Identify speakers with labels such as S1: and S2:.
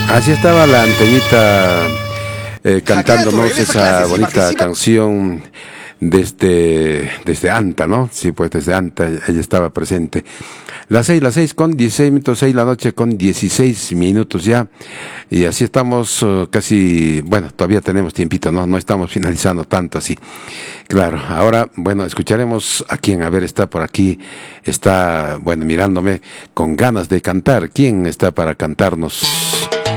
S1: Así estaba la Antoñita cantándonos esa bonita canción desde Anta, ¿no? Sí, pues desde Anta ella estaba presente. Las 6 con 16 minutos, 6 la noche con 16 minutos ya. Y así estamos casi, bueno, todavía tenemos tiempito, ¿no? No estamos finalizando tanto así. Claro, ahora, bueno, escucharemos a quién, a ver, está por aquí, está, bueno, mirándome con ganas de cantar. ¿Quién está para cantarnos?